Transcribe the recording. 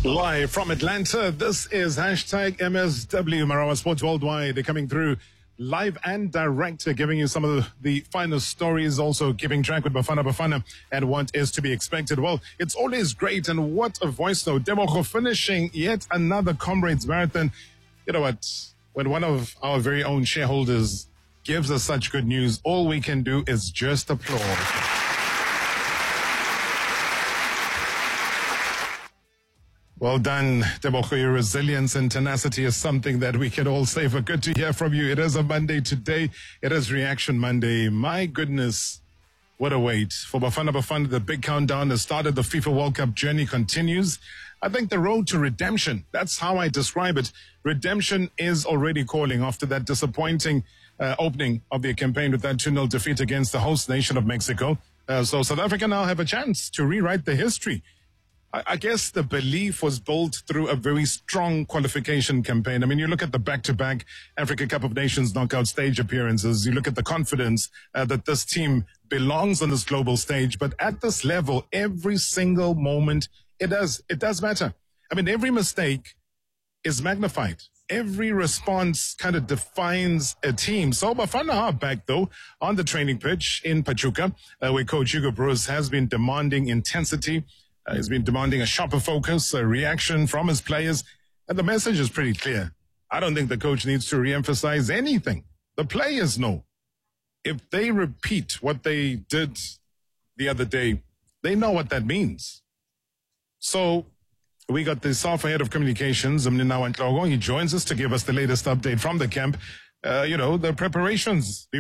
Live from Atlanta, this is hashtag MSW Marawa Sports Worldwide. They're coming through live and direct, giving you some of the finest stories, also keeping track with Bafana and what is to be expected. Well, it's always great, and what a voice note. Tebogo finishing yet another Comrades Marathon. You know what? When one of our very own shareholders gives us such good news, all we can do is just applaud. Well done, Tebogo. Your resilience and tenacity is something that we can all savor. Good to hear from you. It is a Monday today. It is Reaction Monday. My goodness, what a wait. For Bafana, the big countdown has started. The FIFA World Cup journey continues. I think the road to redemption, that's how I describe it. Redemption is already calling after that disappointing opening of their campaign with that 2-0 defeat against the host nation of Mexico. So South Africa now have a chance to rewrite the history. I guess the belief was built through a very strong qualification campaign. I mean, you look at the back-to-back Africa Cup of Nations knockout stage appearances. You look at the confidence that this team belongs on this global stage. But at this level, every single moment, it does matter. I mean, every mistake is magnified. Every response kind of defines a team. So Bafana are back, though, on the training pitch in Pachuca, where Coach Hugo Broos has been demanding intensity. He's been demanding a sharper focus, a reaction from his players, and the message is pretty clear. I don't think the coach needs to re-emphasize anything. The players know. If they repeat what they did the other day, they know what that means. So we got the SAFA head of communications, Mninawa Ntlogo. He joins us to give us the latest update from the camp. The preparations